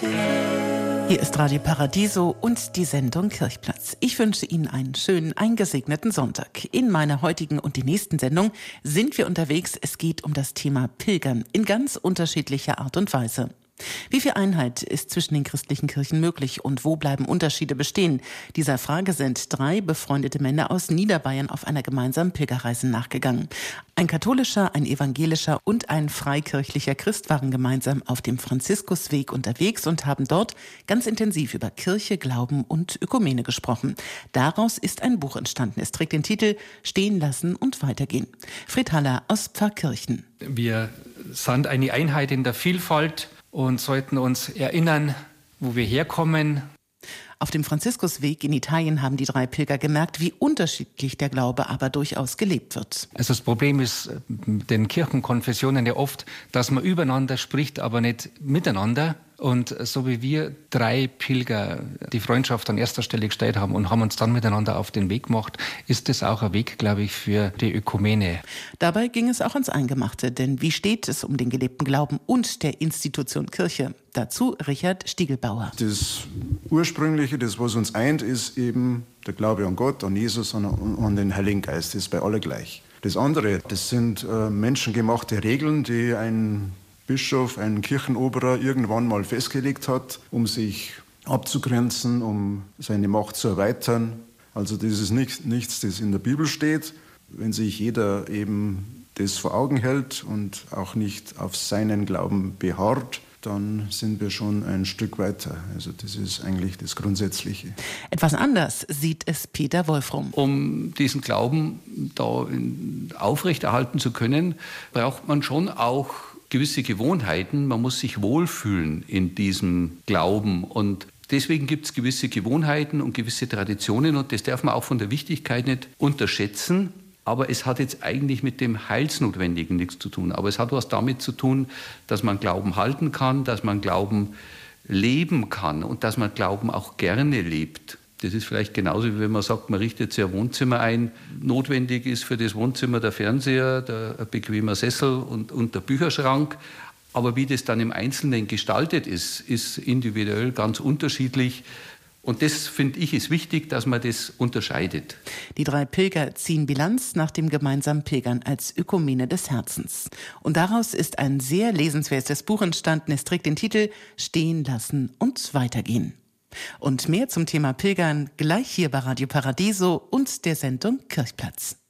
Hier ist Radio Paradiso und die Sendung Kirchplatz. Ich wünsche Ihnen einen schönen, eingesegneten Sonntag. In meiner heutigen und die nächsten Sendung sind wir unterwegs. Es geht um das Thema Pilgern in ganz unterschiedlicher Art und Weise. Wie viel Einheit ist zwischen den christlichen Kirchen möglich und wo bleiben Unterschiede bestehen? Dieser Frage sind 3 befreundete Männer aus Niederbayern auf einer gemeinsamen Pilgerreise nachgegangen. Ein katholischer, ein evangelischer und ein freikirchlicher Christ waren gemeinsam auf dem Franziskusweg unterwegs und haben dort ganz intensiv über Kirche, Glauben und Ökumene gesprochen. Daraus ist ein Buch entstanden. Es trägt den Titel Stehen lassen und weitergehen. Fred Haller aus Pfarrkirchen. Wir sind eine Einheit in der Vielfalt und sollten uns erinnern, wo wir herkommen. Auf dem Franziskusweg in Italien haben die 3 Pilger gemerkt, wie unterschiedlich der Glaube aber durchaus gelebt wird. Also das Problem ist mit den Kirchenkonfessionen ja oft, dass man übereinander spricht, aber nicht miteinander. Und so wie wir 3 Pilger die Freundschaft an erster Stelle gestellt haben und haben uns dann miteinander auf den Weg gemacht, ist das auch ein Weg, glaube ich, für die Ökumene. Dabei ging es auch ans Eingemachte, denn wie steht es um den gelebten Glauben und der Institution Kirche? Dazu Richard Stiegelbauer. Das Ursprüngliche, das was uns eint, ist eben der Glaube an Gott, an Jesus und an den Heiligen Geist. Das ist bei allen gleich. Das andere, das sind menschengemachte Regeln, die ein Bischof, ein Kirchenoberer irgendwann mal festgelegt hat, um sich abzugrenzen, um seine Macht zu erweitern. Also das ist nichts, das in der Bibel steht. Wenn sich jeder eben das vor Augen hält und auch nicht auf seinen Glauben beharrt, dann sind wir schon ein Stück weiter. Also das ist eigentlich das Grundsätzliche. Etwas anders sieht es Peter Wolfrum. Um diesen Glauben da aufrechterhalten zu können, braucht man schon auch gewisse Gewohnheiten. Man muss sich wohlfühlen in diesem Glauben. Und deswegen gibt es gewisse Gewohnheiten und gewisse Traditionen. Und das darf man auch von der Wichtigkeit nicht unterschätzen. Aber es hat jetzt eigentlich mit dem Heilsnotwendigen nichts zu tun. Aber es hat was damit zu tun, dass man Glauben halten kann, dass man Glauben leben kann und dass man Glauben auch gerne lebt. Das ist vielleicht genauso, wie wenn man sagt, man richtet sich ein Wohnzimmer ein. Notwendig ist für das Wohnzimmer der Fernseher, ein bequemer Sessel und der Bücherschrank. Aber wie das dann im Einzelnen gestaltet ist, ist individuell ganz unterschiedlich. Und das, finde ich, ist wichtig, dass man das unterscheidet. Die 3 Pilger ziehen Bilanz nach dem gemeinsamen Pilgern als Ökumene des Herzens. Und daraus ist ein sehr lesenswertes Buch entstanden. Es trägt den Titel Stehen lassen und weitergehen. Und mehr zum Thema Pilgern gleich hier bei Radio Paradiso und der Sendung Kirchplatz.